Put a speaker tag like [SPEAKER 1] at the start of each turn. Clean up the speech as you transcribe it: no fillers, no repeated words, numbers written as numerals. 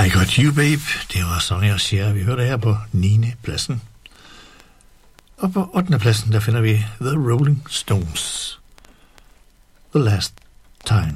[SPEAKER 1] I Got You Babe, det var Sonny og Cher, vi hørte her på 9. pladsen. Og på 8. pladsen, der finder vi The Rolling Stones. The Last Time.